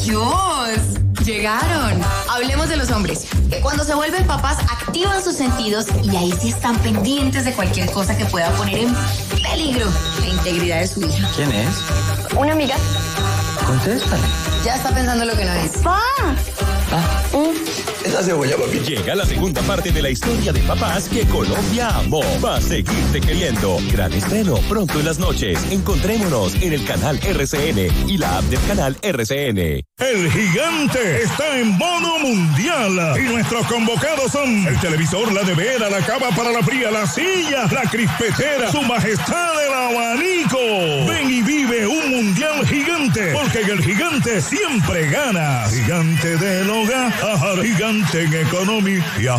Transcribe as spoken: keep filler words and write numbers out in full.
Dios! Llegaron. Hablemos de los hombres, que cuando se vuelven papás activan sus sentidos y ahí sí están pendientes de cualquier cosa que pueda poner en peligro la integridad de su hija. ¿Quién es? Una amiga. Contéstale. Ya está pensando lo que no es. ¡Pa! Ah. ¿Mm? Esa cebolla, papi. Llega la segunda parte de la historia de papás que Colombia amó. Va a seguirte queriendo. Gran estreno pronto en las noches. Encontrémonos en el canal R C N y la app del canal R C N. El gigante está en modo mundial y nuestros convocados son el televisor, la nevera, la cama para la fría, la silla, la crispetera, su majestad el abanico. Ven y vive un mundial gigante, porque en el gigante siempre ganas. Gigante del hogar, gigante en economía.